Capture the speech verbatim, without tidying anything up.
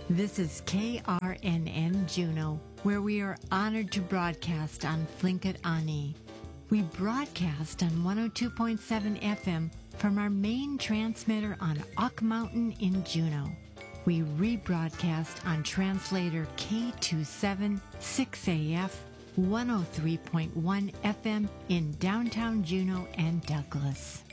This is K R N N Juneau, where we are honored to broadcast on Tlingit Ani. We broadcast on one oh two point seven F M from our main transmitter on Ock Mountain in Juneau. We rebroadcast on translator K two seven six A F one oh three point one F M in downtown Juneau and Douglas.